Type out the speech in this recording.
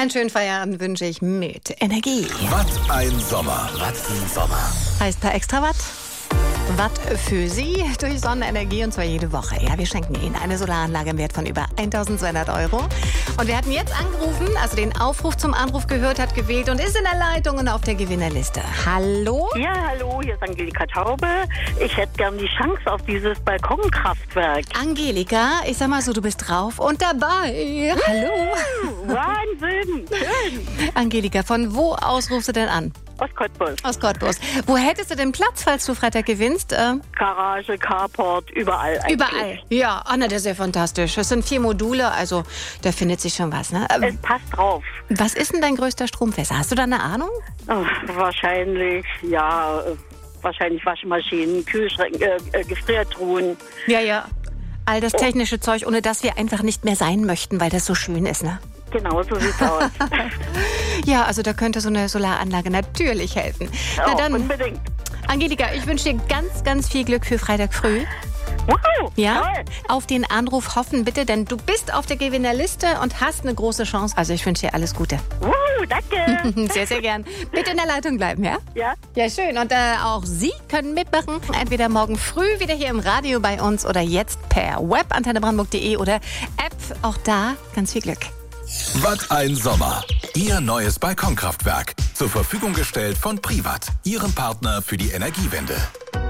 Einen schönen Feierabend wünsche ich mit Energie. Watt ein Sommer. Watt im Sommer. Heißt per Extrawatt. Watt für Sie durch Sonnenenergie, und zwar jede Woche. Ja, wir schenken Ihnen eine Solaranlage im Wert von über 1.200 €. Und wir hatten jetzt angerufen, also den Aufruf zum Anruf gehört, hat gewählt und ist in der Leitung und auf der Gewinnerliste. Hallo? Ja, hallo, hier ist Angelika Taube. Ich hätte gern die Chance auf dieses Balkonkraftwerk. Angelika, ich sag mal so, du bist drauf und dabei. Hallo? Wahnsinn, schön. Angelika, von wo aus rufst du denn an? Aus Cottbus. Aus Cottbus. Wo hättest du denn Platz, falls du Freitag gewinnst? Garage, Carport, überall eigentlich. Überall. Ja, Anna, das ist ja fantastisch. Es sind 4 Module, also da findet sich schon was, ne? Es passt drauf. Was ist denn dein größter Stromfresser? Hast du da eine Ahnung? Oh, wahrscheinlich Waschmaschinen, Kühlschränke, Gefriertruhen. Ja. All das technische Zeug, ohne das wir einfach nicht mehr sein möchten, weil das so schön ist, ne? Genau, so sieht's aus. Ja, also da könnte so eine Solaranlage natürlich helfen. Ja, Na dann, unbedingt. Angelika, ich wünsche dir ganz, ganz viel Glück für Freitag früh. Wow, Ja? toll. Auf den Anruf hoffen bitte, denn du bist auf der Gewinnerliste und hast eine große Chance. Also ich wünsche dir alles Gute. Danke. Sehr, sehr gern. Bitte in der Leitung bleiben, ja? Ja. Ja, schön. Und auch Sie können mitmachen. Entweder morgen früh wieder hier im Radio bei uns oder jetzt per Web, antennebrandenburg.de oder App. Auch da ganz viel Glück. Watt ein Sommer. Ihr neues Balkonkraftwerk. Zur Verfügung gestellt von Privat, Ihrem Partner für die Energiewende.